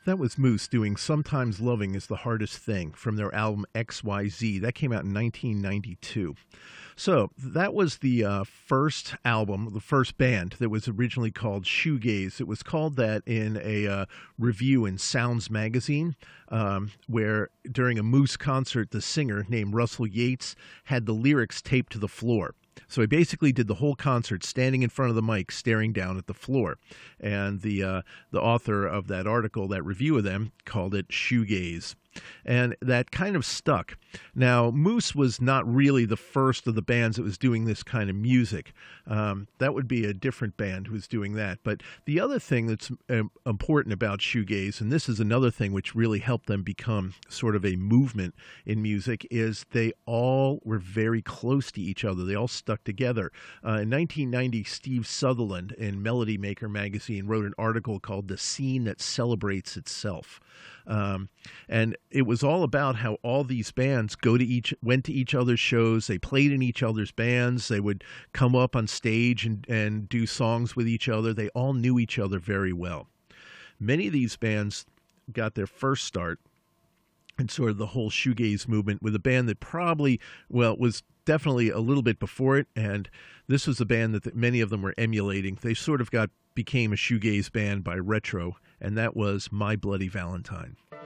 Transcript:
That was Moose doing Sometimes Loving is the Hardest Thing from their album XYZ. That came out in 1992. So that was the first album, the first band that was originally called Shoegaze. It was called that in a review in Sounds magazine, where during a Moose concert, the singer named Russell Yates had the lyrics taped to the floor. So he basically did the whole concert standing in front of the mic, staring down at the floor. And the author of that article, that review of them, called it Shoegaze. And that kind of stuck. Now, Moose was not really the first of the bands that was doing this kind of music. That would be a different band who was doing that. But the other thing that's important about Shoegaze, and this is another thing which really helped them become sort of a movement in music, is they all were very close to each other. They all stuck together. In 1990, Steve Sutherland in Melody Maker magazine wrote an article called The Scene That Celebrates Itself. And it was all about how all these bands went to each other's shows. They played in each other's bands. They would come up on stage and do songs with each other. They all knew each other very well. Many of these bands got their first start in sort of the whole shoegaze movement with a band that was definitely a little bit before it. And this was a band that many of them were emulating. They sort of became a shoegaze band by retro, and that was My Bloody Valentine.